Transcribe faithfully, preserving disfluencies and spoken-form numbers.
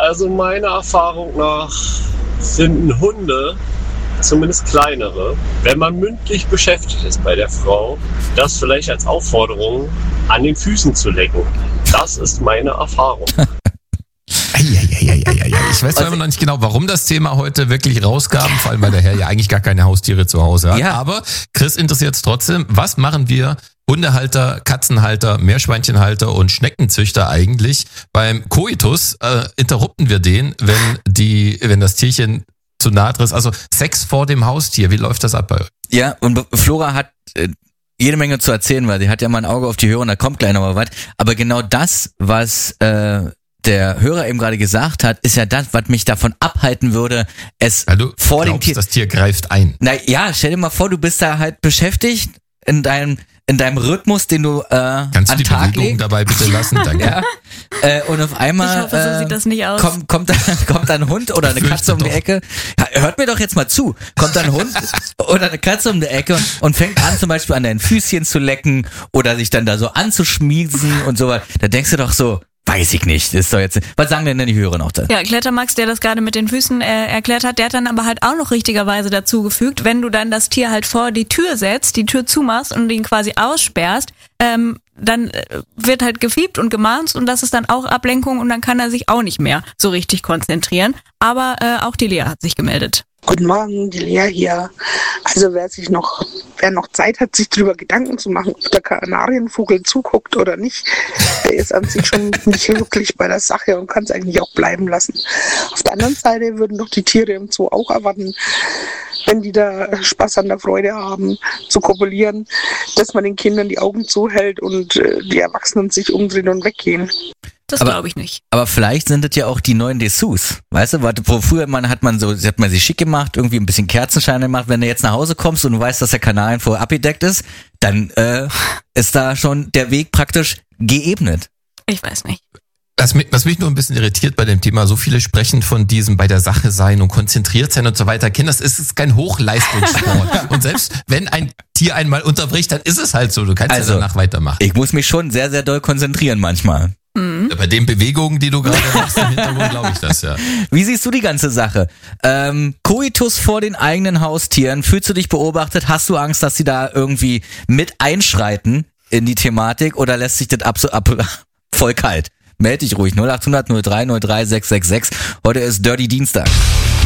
Also meiner Erfahrung nach finden Hunde, zumindest kleinere, wenn man mündlich beschäftigt ist bei der Frau, das vielleicht als Aufforderung an den Füßen zu lecken. Das ist meine Erfahrung. Ich weiß zwar immer noch nicht genau, warum das Thema heute wirklich rauskam, vor allem weil der Herr ja eigentlich gar keine Haustiere zu Hause hat. Ja. Aber Chris interessiert es trotzdem. Was machen wir Hundehalter, Katzenhalter, Meerschweinchenhalter und Schneckenzüchter eigentlich beim Koitus? Äh, interrupten wir den, wenn die, wenn das Tierchen zu nahe ist? Also Sex vor dem Haustier, wie läuft das ab bei euch? Ja, und Flora hat äh, jede Menge zu erzählen, weil sie hat ja mal ein Auge auf die Hörer und da kommt gleich noch mal was. Aber genau das, was äh, der Hörer eben gerade gesagt hat, ist ja das, was mich davon abhalten würde, es Weil du vor dem glaubst, Tier... das Tier greift ein. Na ja, stell dir mal vor, du bist da halt beschäftigt in deinem in deinem Rhythmus, den du äh, Kannst an du die Tag Bewegung legst. dabei bitte lassen? Danke. Ja. Äh, und auf einmal Ich hoffe, so äh, sieht das nicht aus. kommt kommt kommt ein Hund oder eine Fürchte Katze um die doch. Ecke. Ja, hört mir doch jetzt mal zu. Kommt ein Hund oder eine Katze um die Ecke und, und fängt an zum Beispiel an deinen Füßchen zu lecken oder sich dann da so anzuschmiesen und so. Da denkst du doch so, weiß ich nicht. Das ist doch jetzt. Was sagen denn die Hörer noch da? Ja, Klettermax, der das gerade mit den Füßen äh, erklärt hat, der hat dann aber halt auch noch richtigerweise dazugefügt, wenn du dann das Tier halt vor die Tür setzt, die Tür zumachst und ihn quasi aussperrst, ähm, dann äh, wird halt gefiebt und gemahnt und das ist dann auch Ablenkung und dann kann er sich auch nicht mehr so richtig konzentrieren. Aber äh, auch die Lea hat sich gemeldet. Guten Morgen, die Lea hier. Also wer sich noch, wer noch Zeit hat, sich darüber Gedanken zu machen, ob der Kanarienvogel zuguckt oder nicht, der ist an sich schon nicht wirklich bei der Sache und kann es eigentlich auch bleiben lassen. Auf der anderen Seite würden doch die Tiere im Zoo auch erwarten, wenn die da Spaß an der Freude haben, zu kopulieren, dass man den Kindern die Augen zuhält und äh, die Erwachsenen sich umdrehen und weggehen. Das Aber- glaube ich nicht. Aber vielleicht sind das ja auch die neuen Dessous. Weißt du, warte, wo früher man hat man so, hat man sich schick gemacht, irgendwie ein bisschen Kerzenschein gemacht. Wenn du jetzt nach Hause kommst und du weißt, dass der Kanal vorher abgedeckt ist, dann äh, ist da schon der Weg praktisch geebnet. Ich weiß nicht. Was mich, was mich nur ein bisschen irritiert bei dem Thema, so viele sprechen von diesem bei der Sache sein und konzentriert sein und so weiter. Kinder, das ist, ist kein Hochleistungssport. Und selbst wenn ein Tier einmal unterbricht, dann ist es halt so. Du kannst Also, ja danach weitermachen. Ich muss mich schon sehr, sehr doll konzentrieren manchmal. Bei den Bewegungen, die du gerade machst im Hintergrund, glaube ich das, ja. Wie siehst du die ganze Sache? Ähm, Koitus vor den eigenen Haustieren. Fühlst du dich beobachtet? Hast du Angst, dass sie da irgendwie mit einschreiten in die Thematik oder lässt sich das ab, so ab voll kalt? Meld dich ruhig. null acht hundert null drei null drei sechs sechs sechs. Heute ist Dirty Dienstag.